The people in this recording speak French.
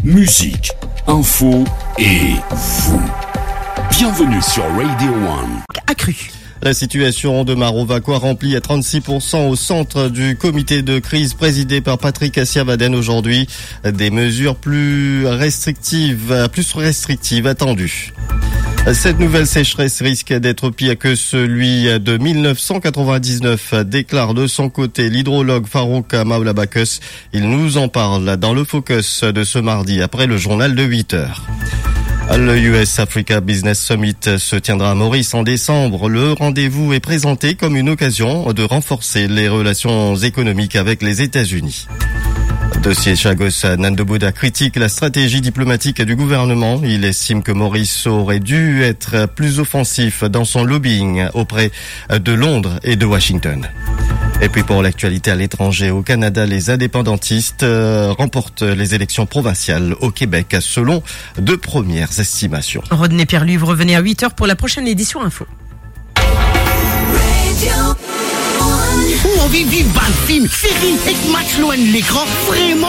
musique, info et vous. Bienvenue sur Radio One. Accru. La situation de Marovacois remplie à 36% au centre du comité de crise présidé par Patrick Assiavaden aujourd'hui. Des mesures plus restrictives attendues. Cette nouvelle sécheresse risque d'être pire que celui de 1999, déclare de son côté l'hydrologue Farouk Maoulabakus. Il nous en parle dans le focus de ce mardi après le journal de 8h. Le US Africa Business Summit se tiendra à Maurice en décembre. Le rendez-vous est présenté comme une occasion de renforcer les relations économiques avec les États-Unis. Dossier Chagos, Nando Bouda critique la stratégie diplomatique du gouvernement. Il estime que Maurice aurait dû être plus offensif dans son lobbying auprès de Londres et de Washington. Et puis pour l'actualité à l'étranger, au Canada, les indépendantistes remportent les élections provinciales au Québec selon de premières estimations. Rodney Pierre-Luve, revenez à 8h pour la prochaine édition Info. On vit vivre film, série et match loin de l'écran, vraiment.